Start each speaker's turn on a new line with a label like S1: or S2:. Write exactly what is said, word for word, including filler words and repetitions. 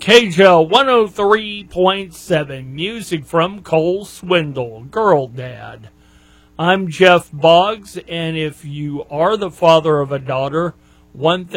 S1: K J L one oh three point seven, music from Cole Swindle, Girl Dad. I'm Jeff Boggs, and if you are the father of a daughter, one thing